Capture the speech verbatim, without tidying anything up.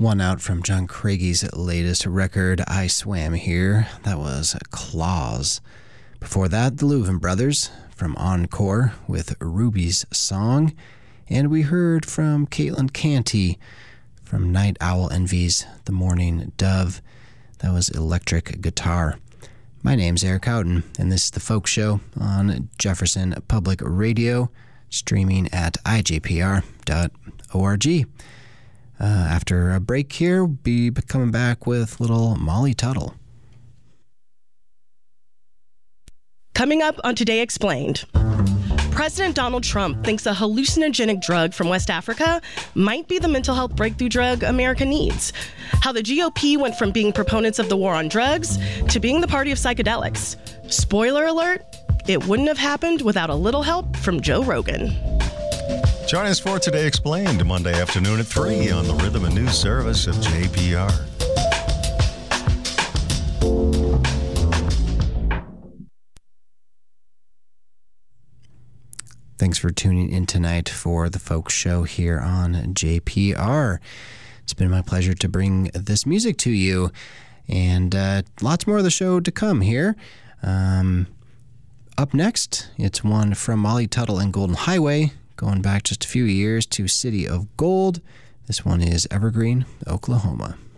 One out from John Craigie's latest record, I Swam Here. That was Claws. Before that, the Louvin Brothers from Encore with Ruby's Song. And we heard from Caitlin Canty from Night Owl Envy's The Morning Dove. That was Electric Guitar. My name's Eric Houghton, and this is The Folk Show on Jefferson Public Radio, streaming at I J P R dot org. Uh, after a break here, we'll be coming back with little Molly Tuttle. Coming up on Today Explained, President Donald Trump thinks a hallucinogenic drug from West Africa might be the mental health breakthrough drug America needs. How the G O P went from being proponents of the war on drugs to being the party of psychedelics. Spoiler alert, it wouldn't have happened without a little help from Joe Rogan. Join us for Today Explained, Monday afternoon at three on the Rhythm and News Service of J P R. Thanks for tuning in tonight for The Folk Show here on J P R. It's been my pleasure to bring this music to you, and uh, lots more of the show to come here. Um, up next, it's one from Molly Tuttle and Golden Highway, going back just a few years to City of Gold. This one is Evergreen, Oklahoma.